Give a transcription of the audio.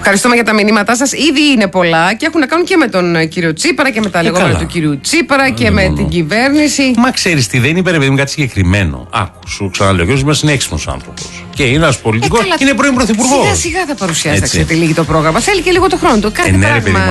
Ευχαριστούμε για τα μηνύματά σας. Ήδη είναι πολλά και έχουν να κάνουν και με τον κύριο Τσίπρα και με τα λεγόμενα του κύριου Τσίπρα και με την κυβέρνηση. Μα ξέρεις τι, δεν είπε ρε παιδί μου κάτι συγκεκριμένο. Άκου, σου ξαναλέω, ο κ. Τσίπρας είναι έξυπνος άνθρωπος. Και είναι ένας πολιτικός, είναι πρώην πρωθυπουργός. Σιγά σιγά θα παρουσιάσει, θα ξεφυλίγει το πρόγραμμα. Θέλει και λίγο το χρόνο του. Κάθε πράγμα.